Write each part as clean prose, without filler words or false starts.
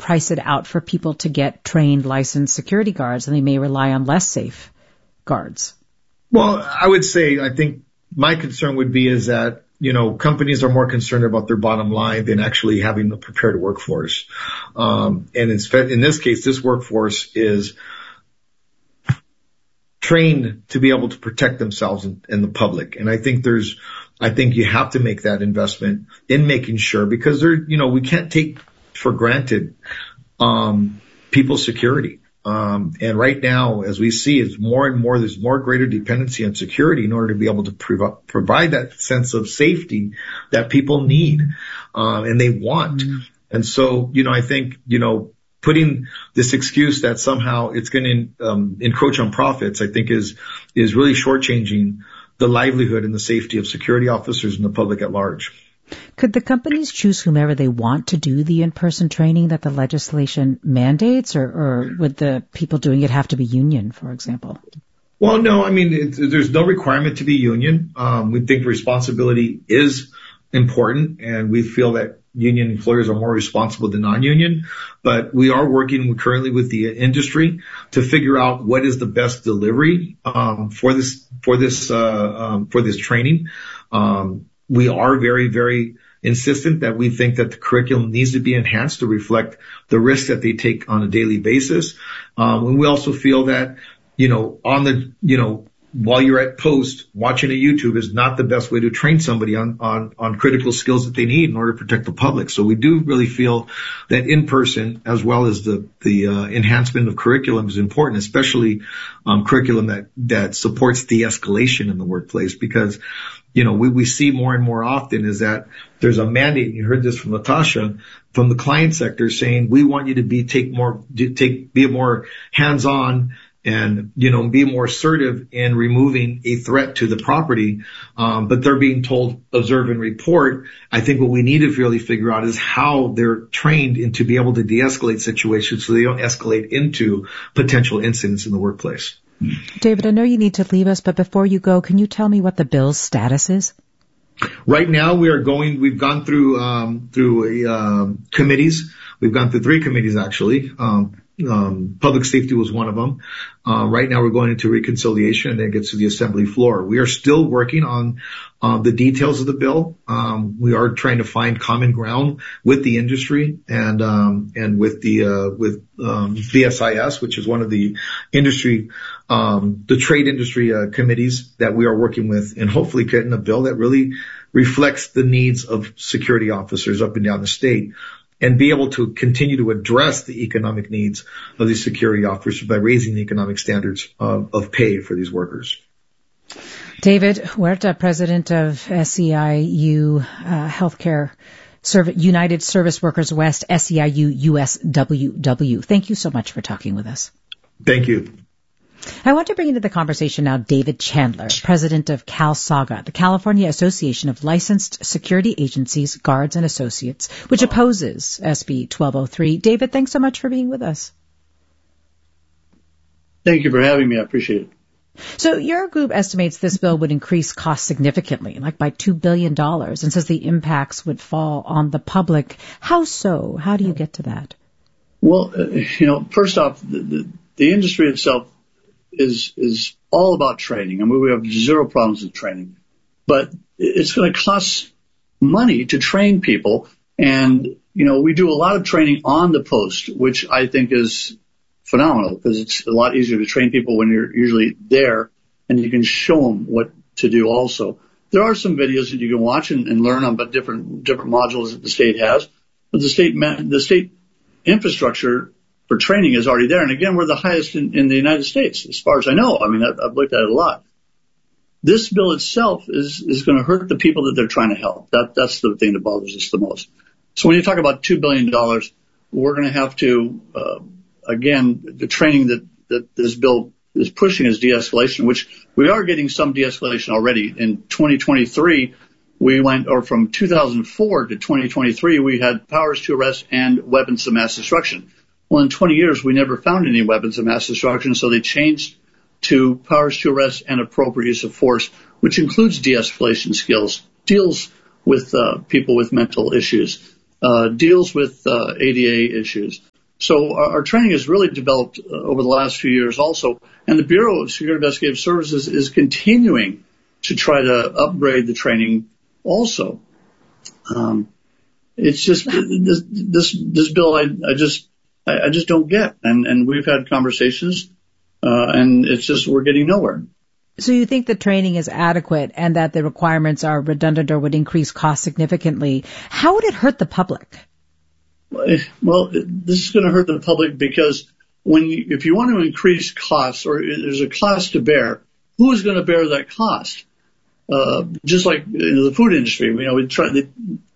price it out for people to get trained, licensed security guards, and they may rely on less safe guards? Well, I would say, I think my concern would be is that, companies are more concerned about their bottom line than actually having a prepared workforce. And in this case, this workforce is trained to be able to protect themselves and the public. And I think you have to make that investment in making sure, because we can't take for granted, people's security. And right now, as we see, it's more and more, there's more greater dependency on security in order to be able to provide that sense of safety that people need, and they want. Mm-hmm. And so, I think, putting this excuse that somehow it's going to encroach on profits, I think is really shortchanging the livelihood and the safety of security officers and the public at large. Could the companies choose whomever they want to do the in-person training that the legislation mandates, or would the people doing it have to be union, for example? Well, no, there's no requirement to be union. We think responsibility is important, and we feel that union employers are more responsible than non-union, but we are working currently with the industry to figure out what is the best delivery for this training. We are very, very insistent that we think that the curriculum needs to be enhanced to reflect the risks that they take on a daily basis. And we also feel that, while you're at post, watching a YouTube is not the best way to train somebody on critical skills that they need in order to protect the public. So we do really feel that in person, as well as the enhancement of curriculum, is important, especially curriculum that supports de-escalation in the workplace, because we see more and more often is that there's a mandate. You heard this from Latasha, from the client sector, saying we want you to be more hands-on and, be more assertive in removing a threat to the property. But they're being told observe and report. I think what we need to really figure out is how they're trained and to be able to de-escalate situations so they don't escalate into potential incidents in the workplace. David, I know you need to leave us, but before you go, can you tell me what the bill's status is? Right now, we've gone through committees. We've gone through 3 committees, actually. Public safety was one of them. Right now we're going into reconciliation, and then it gets to the assembly floor. We are still working on the details of the bill. We are trying to find common ground with the industry and with BSIS, which is one of the industry, the trade industry committees that we are working with, and hopefully getting a bill that really reflects the needs of security officers up and down the state, and be able to continue to address the economic needs of these security officers by raising the economic standards of pay for these workers. David Huerta, president of SEIU Healthcare United Service Workers West, SEIU USWW. Thank you so much for talking with us. Thank you. I want to bring into the conversation now David Chandler, president of CalSAGA, the California Association of Licensed Security Agencies, Guards, and Associates, which opposes SB 1203. David, thanks so much for being with us. Thank you for having me. I appreciate it. So your group estimates this bill would increase costs significantly, like by $2 billion, and says the impacts would fall on the public. How so? How do you get to that? Well, first off, the industry itself is all about training. We have zero problems with training, but it's going to cost money to train people. And, we do a lot of training on the post, which I think is phenomenal, because it's a lot easier to train people when you're usually there and you can show them what to do also. There are some videos that you can watch and learn on about different modules that the state has, but the state infrastructure for training is already there. And again, we're the highest in the United States, as far as I know. I've looked at it a lot. This bill itself is going to hurt the people that they're trying to help. That's the thing that bothers us the most. So when you talk about $2 billion, we're going to have to, again, the training that this bill is pushing is de-escalation, which we are getting some de-escalation already. In 2023, from 2004 to 2023, we had powers to arrest and weapons of mass destruction. Well, in 20 years, we never found any weapons of mass destruction, so they changed to powers to arrest and appropriate use of force, which includes de-escalation skills, deals with people with mental issues, deals with ADA issues. So our training has really developed over the last few years also. And the Bureau of Security Investigative Services is continuing to try to upgrade the training also. It's just this bill I just don't get. And we've had conversations, and it's just we're getting nowhere. So you think the training is adequate and that the requirements are redundant or would increase costs significantly? How would it hurt the public? Well, this is going to hurt the public because if you want to increase costs or there's a cost to bear, who is going to bear that cost? Just like the food industry, we tried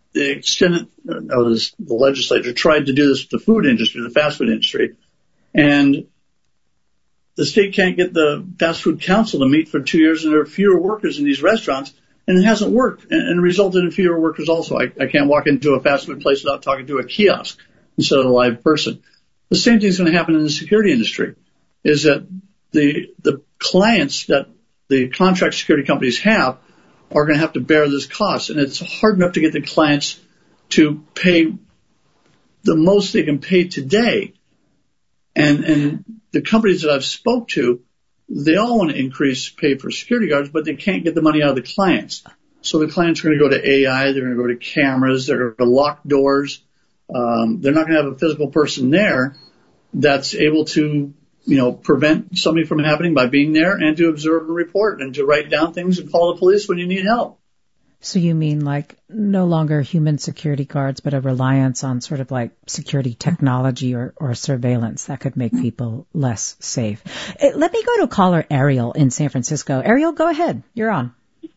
the legislature tried to do this with the food industry, the fast food industry, and the state can't get the fast food council to meet for 2 years, and there are fewer workers in these restaurants, and it hasn't worked, and resulted in fewer workers also. I can't walk into a fast food place without talking to a kiosk instead of a live person. The same thing is going to happen in the security industry, is that the clients that the contract security companies have are going to have to bear this cost, and it's hard enough to get the clients to pay the most they can pay today. And the companies that I've spoke to, they all want to increase pay for security guards, but they can't get the money out of the clients. So the clients are going to go to AI, they're going to go to cameras, they're going to lock doors. They're not going to have a physical person there that's able to, prevent something from happening by being there and to observe and report and to write down things and call the police when you need help. So you mean like no longer human security guards, but a reliance on sort of like security technology or surveillance that could make people less safe. Let me go to caller Ariel in San Francisco. Ariel, go ahead. You're on.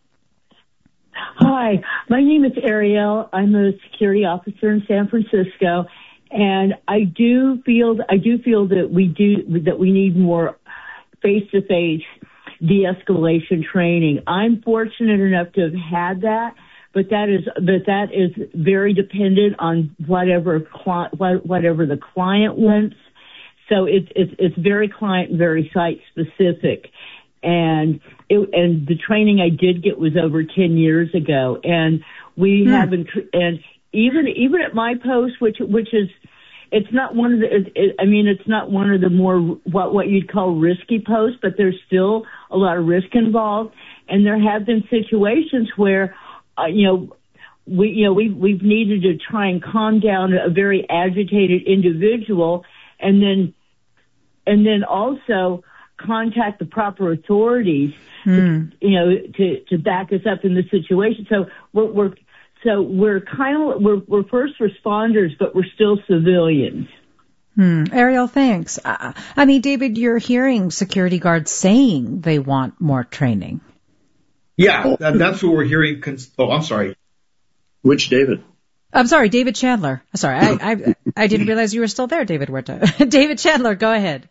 Hi, my name is Ariel. I'm a security officer in San Francisco, and I do feel that we need more face-to-face de-escalation training. I'm fortunate enough to have had that, but that is very dependent on whatever the client wants. So it's very client and very site specific. And the training I did get was over 10 years ago, and we haven't. And even at my post, which is, it's not one of it's not one of the more what you'd call risky posts, but there's still a lot of risk involved. And there have been situations where, we've needed to try and calm down a very agitated individual, and then also contact the proper authorities, to back us up in the situation. So we're first responders, but we're still civilians. Ariel, thanks. David, you're hearing security guards saying they want more training. Yeah, that's what we're hearing. I'm sorry. Which David? I'm sorry, David Chandler. Sorry, I didn't realize you were still there, David Huerta. David Chandler, go ahead.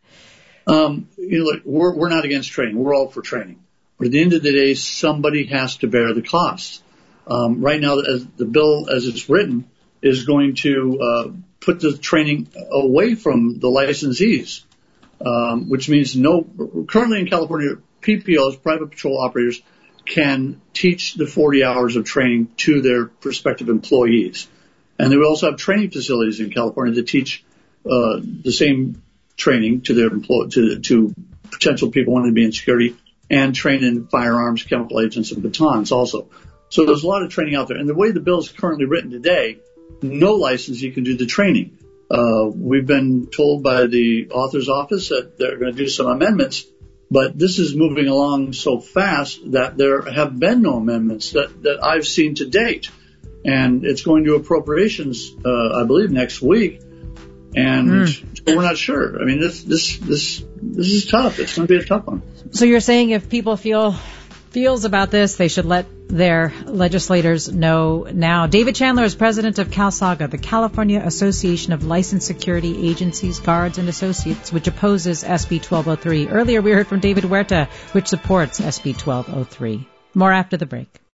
We're not against training. We're all for training. But at the end of the day, somebody has to bear the cost. Right now, as the bill as it's written is going to put the training away from the licensees, which means currently in California, PPOs, private patrol operators, can teach the 40 hours of training to their prospective employees. And they will also have training facilities in California that teach the same training to their to potential people wanting to be in security, and train in firearms, chemical agents, and batons also. So there's a lot of training out there. And the way the bill is currently written today, no licensee can do the training. We've been told by the author's office that they're going to do some amendments, but this is moving along so fast that there have been no amendments that I've seen to date. And it's going to appropriations, I believe, next week. And so we're not sure. This is tough. It's going to be a tough one. So you're saying if people feels about this, they should let their legislators know now. David Chandler is president of CalSAGA, the California Association of Licensed Security Agencies, Guards, and Associates, which opposes SB 1203. Earlier we heard from David Huerta, which supports SB 1203. More after the break.